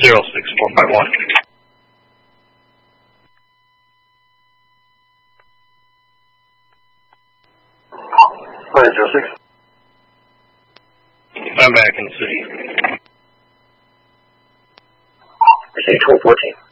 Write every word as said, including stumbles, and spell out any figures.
zero six four five one. Go ahead, zero six. I'm back in the city. Receive twelve fourteen.